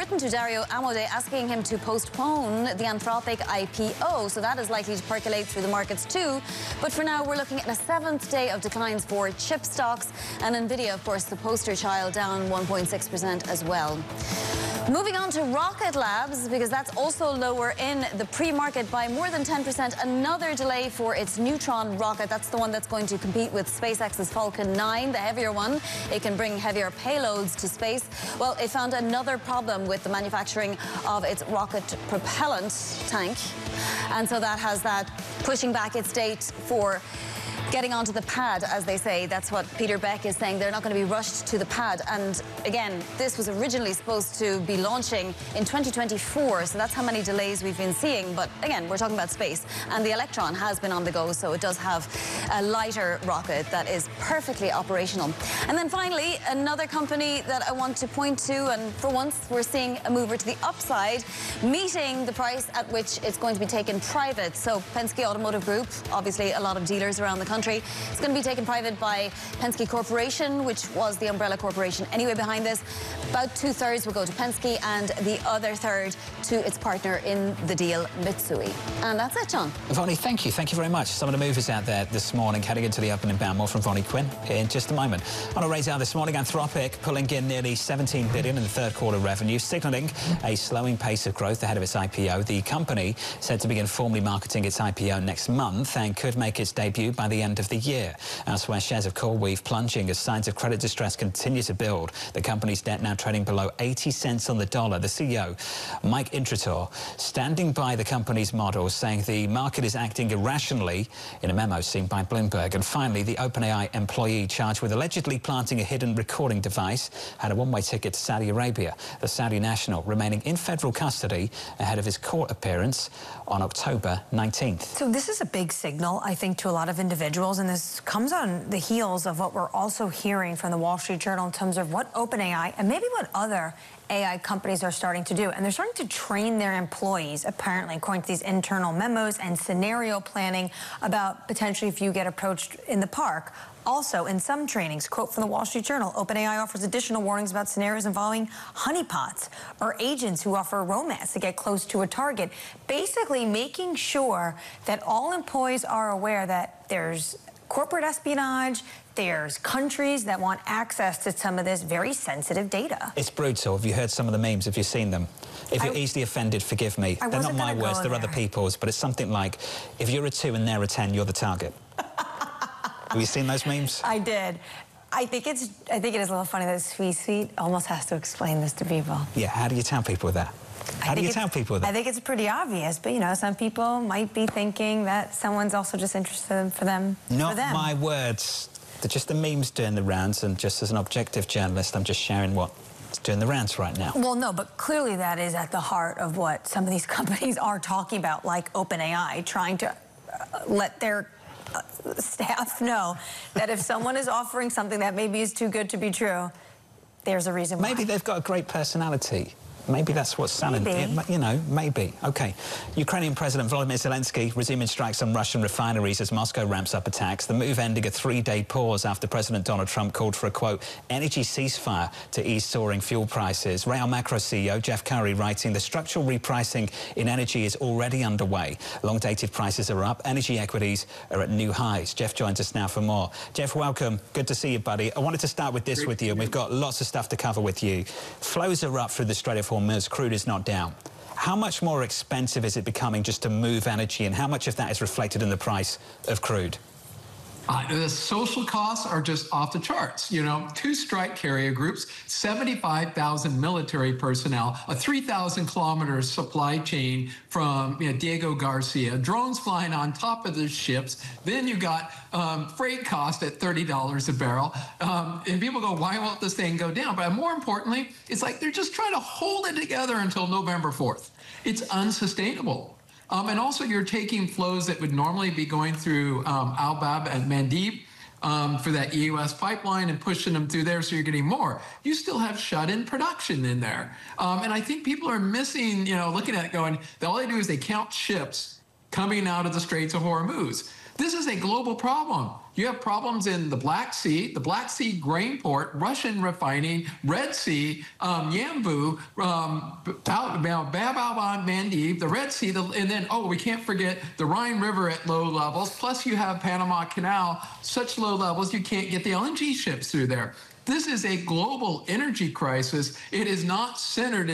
written to Dario Amodei asking him to postpone the Anthropic IPO, so that is likely to percolate through the markets too. But for now, we're looking at a 7th day of declines for chip stocks, and Nvidia, of course, the poster child, down 1.6% as well. Moving on to Rocket Labs, because that's also lower in the pre-market by more than 10%. Another delay for its Neutron rocket. That's the one that's going to compete with SpaceX's Falcon 9, the heavier one. It can bring heavier payloads to space. Well, it found another problem with the manufacturing of its rocket propellant tank. And so that has that pushing back its date for getting onto the pad, as they say. That's what Peter Beck is saying. They're not going to be rushed to the pad. And again, this was originally supposed to be launching in 2024, so that's how many delays we've been seeing. But again, we're talking about space, and the Electron has been on the go, so it does have a lighter rocket that is perfectly operational. And then finally, another company that I want to point to, and for once we're seeing a mover to the upside, meeting the price at which it's going to be taken private. So Penske Automotive Group, obviously a lot of dealers around the country. It's going to be taken private by Penske Corporation, which was the umbrella corporation anyway behind this. About 2/3 will go to Penske, and the other third to its partner in the deal, Mitsui. And that's it, John. Vonnie, thank you. Thank you very much. Some of the movers out there this morning heading into the opening bound. More from Vonnie Quinn in just a moment. On a radar this morning, Anthropic pulling in nearly $17 billion in the third quarter revenue, signalling a slowing pace of growth ahead of its IPO. The company said to begin formally marketing its IPO next month and could make its debut by the end of the year. Elsewhere, shares of CoreWeave plunging as signs of credit distress continue to build. The company's debt now trading below 80 cents on the dollar. The CEO, Mike Intrator, standing by the company's model, saying the market is acting irrationally in a memo seen by Bloomberg. And finally, the OpenAI employee charged with allegedly planting a hidden recording device had a one-way ticket to Saudi Arabia. The Saudi national remaining in federal custody ahead of his court appearance on October 19th. So this is a big signal, I think, to a lot of individuals, and this comes on the heels of what we're also hearing from the Wall Street Journal in terms of what OpenAI and maybe what other AI companies are starting to do. And they're starting to train their employees, apparently, according to these internal memos and scenario planning about potentially if you get approached in the park. Also, in some trainings, quote from the Wall Street Journal, OpenAI offers additional warnings about scenarios involving honeypots or agents who offer romance to get close to a target, basically making sure that all employees are aware that there's corporate espionage, there's countries that want access to some of this very sensitive data. It's brutal. Have you heard some of the memes? Have you seen them? If you're easily offended, forgive me. They're not my words, they're other people's, but it's something like, if you're a 2 and they're a 10, you're the target. Have you seen those memes? I did. I think it is a little funny that Sweet almost has to explain this to people. Yeah, how do you tell people that? How do you tell people that? I think it's pretty obvious, but, you know, some people might be thinking that someone's also just interested for them. Not my words. They're just the memes doing the rounds, and just as an objective journalist, I'm just sharing what's doing the rounds right now. Well, no, but clearly that is at the heart of what some of these companies are talking about, like OpenAI, trying to let their staff know that if someone is offering something that maybe is too good to be true, there's a reason why. Maybe they've got a great personality. Maybe that's what's selling. You know, maybe. OK. Ukrainian President Volodymyr Zelensky resuming strikes on Russian refineries as Moscow ramps up attacks. The move ending a 3-day pause after President Donald Trump called for a, quote, energy ceasefire to ease soaring fuel prices. Real Macro CEO Jeff Curry writing, the structural repricing in energy is already underway. Long-dated prices are up. Energy equities are at new highs. Jeff joins us now for more. Jeff, welcome. Good to see you, buddy. I wanted to start with this with you, and we've got lots of stuff to cover with you. Flows are up through the Strait of Hormuz. Crude is not down. How much more expensive is it becoming just to move energy, and how much of that is reflected in the price of crude? The social costs are just off the charts. You know, 2 strike carrier groups, 75,000 military personnel, a 3,000-kilometer supply chain from Diego Garcia, drones flying on top of the ships. Then you got freight cost at $30 a barrel. And people go, why won't this thing go down? But more importantly, it's like they're just trying to hold it together until November 4th. It's unsustainable. And also, you're taking flows that would normally be going through Al-Bab and Mandeb for that EUS pipeline and pushing them through there, so you're getting more. You still have shut-in production in there. And I think people are missing, you know, looking at it going, all they do is they count ships coming out of the Straits of Hormuz. This is a global problem. You have problems in the Black Sea grain port, Russian refining, Red Sea, Yanbu, Bab el-Mandeb, the Red Sea, and then, we can't forget the Rhine River at low levels, plus you have Panama Canal, such low levels you can't get the LNG ships through there. This is a global energy crisis. It is not centered in